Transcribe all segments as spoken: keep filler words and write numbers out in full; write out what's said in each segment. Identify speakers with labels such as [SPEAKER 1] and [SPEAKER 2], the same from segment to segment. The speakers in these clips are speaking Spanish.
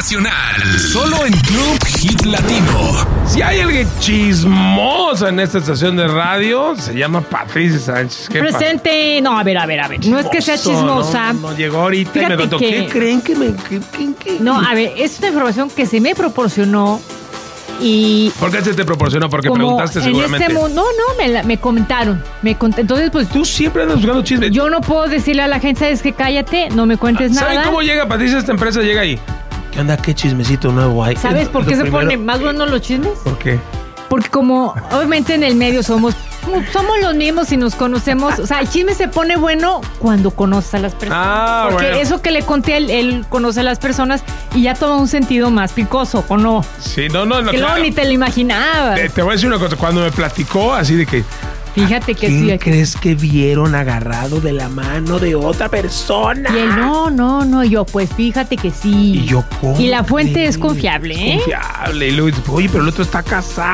[SPEAKER 1] nacional. Solo en Club Hit Latino.
[SPEAKER 2] Si hay alguien chismosa en esta estación de radio, se llama Patricia Sánchez. ¿Qué
[SPEAKER 3] Presente. Pa- no, a ver, a ver, a ver. Chismoso, no es que sea chismosa.
[SPEAKER 2] No, no llegó ahorita. Fíjate y me contó. Que... ¿Qué creen que me.? ¿Qué, qué, qué?
[SPEAKER 3] No, a ver, es una información que se me proporcionó. Y
[SPEAKER 2] ¿por qué se te proporcionó? Porque preguntaste
[SPEAKER 3] en
[SPEAKER 2] seguramente.
[SPEAKER 3] Este mundo, no, no, me, la, me comentaron. Me cont- entonces, pues.
[SPEAKER 2] Tú siempre andas buscando chismes.
[SPEAKER 3] Yo no puedo decirle a la gente, ¿sabes qué? Cállate, no me cuentes
[SPEAKER 2] ¿Saben
[SPEAKER 3] nada.
[SPEAKER 2] ¿Saben cómo llega Patricia a esta empresa? Llega ahí. ¿Qué onda? ¿Qué chismecito nuevo hay?
[SPEAKER 3] ¿Sabes por qué se ponen más buenos los chismes?
[SPEAKER 2] ¿Por qué?
[SPEAKER 3] Porque como obviamente en el medio somos somos los mismos y nos conocemos. O sea, el chisme se pone bueno cuando conoces a las personas.
[SPEAKER 2] Ah,
[SPEAKER 3] porque
[SPEAKER 2] bueno.
[SPEAKER 3] eso que le conté, él, él conoce a las personas y ya toma un sentido más picoso, ¿o no?
[SPEAKER 2] Sí, no, no, no.
[SPEAKER 3] Que
[SPEAKER 2] claro.
[SPEAKER 3] luego ni te lo imaginabas.
[SPEAKER 2] Te, te voy a decir una cosa. Cuando me platicó así de que...
[SPEAKER 3] Fíjate que
[SPEAKER 2] ¿Quién
[SPEAKER 3] sí.
[SPEAKER 2] crees que vieron agarrado de la mano de otra persona?
[SPEAKER 3] Y él, no, no, no. Yo, pues fíjate que sí.
[SPEAKER 2] Y yo, ¿cómo?
[SPEAKER 3] Y la fuente
[SPEAKER 2] crees?
[SPEAKER 3] es confiable, ¿eh?
[SPEAKER 2] Confiable. Y luego dice, oye, pero el otro está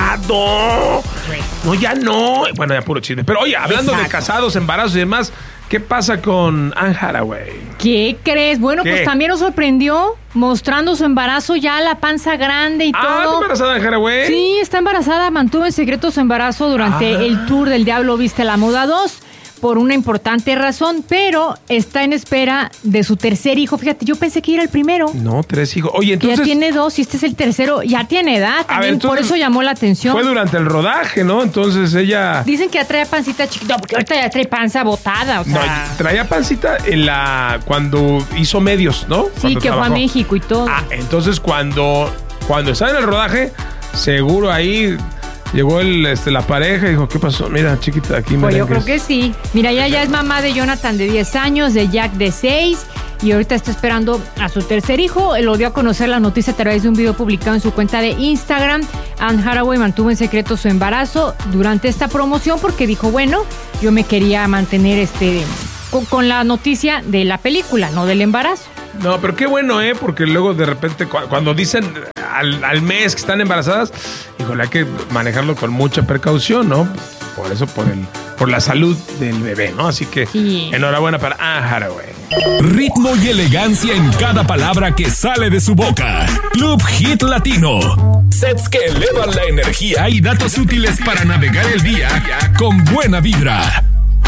[SPEAKER 2] casado. No, ya no. Bueno, ya puro chisme. Pero oye, hablando Exacto. de casados, embarazos y demás, ¿qué pasa con Anne Hathaway?
[SPEAKER 3] ¿Qué crees? Bueno,
[SPEAKER 2] ¿Qué?
[SPEAKER 3] Pues también nos sorprendió mostrando su embarazo, ya la panza grande y
[SPEAKER 2] ah,
[SPEAKER 3] todo.
[SPEAKER 2] ¿Ah, está embarazada Anne Hathaway?
[SPEAKER 3] Sí, está embarazada. Mantuvo en secreto su embarazo durante ah. el tour del Diablo Viste la Moda dos. Por una importante razón, pero está en espera de su tercer hijo. Fíjate, yo pensé que era el primero.
[SPEAKER 2] No, tres hijos. Oye, entonces...
[SPEAKER 3] Ya tiene dos y este es el tercero. Ya tiene edad también,
[SPEAKER 2] ver,
[SPEAKER 3] por eso llamó la atención.
[SPEAKER 2] Fue durante el rodaje, ¿no? Entonces ella...
[SPEAKER 3] Dicen que ya traía pancita chiquita, porque ahorita ya trae panza botada, o sea...
[SPEAKER 2] No, traía pancita en la... cuando hizo medios, ¿no?
[SPEAKER 3] Sí,
[SPEAKER 2] cuando
[SPEAKER 3] que
[SPEAKER 2] trabajó.
[SPEAKER 3] fue a México y todo.
[SPEAKER 2] Ah, entonces cuando, cuando estaba en el rodaje, seguro ahí... Llegó el, este, la pareja y dijo, ¿qué pasó? Mira, chiquita, aquí me
[SPEAKER 3] Pues yo creo que sí. Mira, ella ya es mamá de Jonathan de diez años, de Jack de seis, y ahorita está esperando a su tercer hijo. Él lo dio a conocer la noticia a través de un video publicado en su cuenta de Instagram. Anne Hathaway mantuvo en secreto su embarazo durante esta promoción porque dijo, bueno, yo me quería mantener este con, con la noticia de la película, no del embarazo.
[SPEAKER 2] No, pero qué bueno, ¿eh? Porque luego de repente cu- cuando dicen al, al mes que están embarazadas, híjole, hay que manejarlo con mucha precaución, ¿no? Por eso, por el, por la salud del bebé, ¿no? Así que
[SPEAKER 3] sí.
[SPEAKER 2] Enhorabuena para Anne Hathaway.
[SPEAKER 1] Ritmo y elegancia en cada palabra que sale de su boca. Club Hit Latino. Sets que elevan la energía y datos útiles para navegar el día con buena vibra.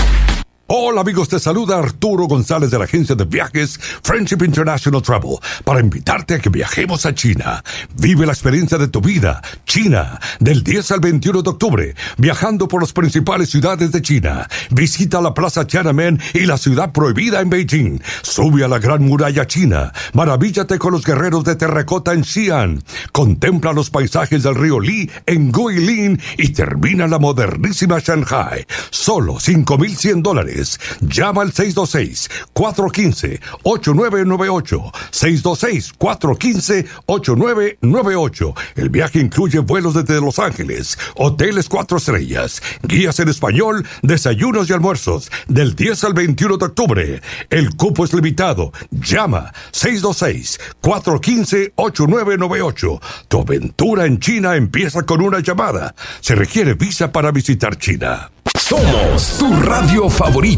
[SPEAKER 4] Hola amigos, te saluda Arturo González de la agencia de viajes Friendship International Travel para invitarte a que viajemos a China. Vive la experiencia de tu vida. China, del diez al veintiuno de octubre, viajando por las principales ciudades de China. Visita la Plaza Tiananmen y la ciudad prohibida en Beijing. Sube a la Gran Muralla China. Maravíllate con los guerreros de terracota en Xi'an. Contempla los paisajes del río Li en Guilin y termina la modernísima Shanghai. Solo cinco mil cien dólares. Llama al seis dos seis, cuatro uno cinco, ocho nueve nueve ocho. seis dos seis, cuatro uno cinco, ocho nueve nueve ocho. El viaje incluye vuelos desde Los Ángeles, hoteles cuatro estrellas, guías en español, desayunos y almuerzos, del diez al veintiuno de octubre. El cupo es limitado. Llama seis dos seis, cuatro uno cinco, ocho nueve nueve ocho. Tu aventura en China empieza con una llamada. Se requiere visa para visitar China.
[SPEAKER 1] Somos tu radio favorita.